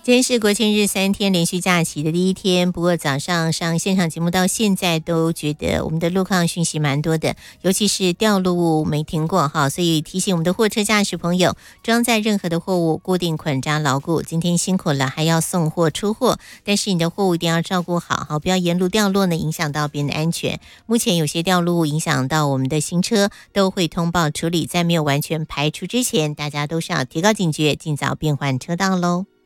今天是国庆日3天连续假期的第一天，不过早上上现场节目到现在都觉得我们的路况讯息蛮多的，尤其是掉路没停过哈，所以提醒我们的货车驾驶朋友，装载任何的货物固定捆扎牢固。今天辛苦了，还要送货出货，但是你的货物一定要照顾好，不要沿路掉落呢，影响到别人的安全。目前有些掉路影响到我们的行车，都会通报处理，在没有完全排除之前，大家都是要提高警觉，尽早变换车道喽。